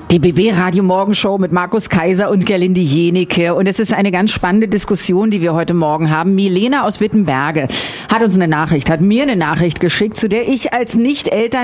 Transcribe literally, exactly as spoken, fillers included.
Die B B Radio Morgenshow mit Markus Kaiser und Gerlinde Jenike. Und es ist eine ganz spannende Diskussion, die wir heute Morgen haben. Milena aus Wittenberge hat uns eine Nachricht, hat mir eine Nachricht geschickt, zu der ich als Nicht-Eltern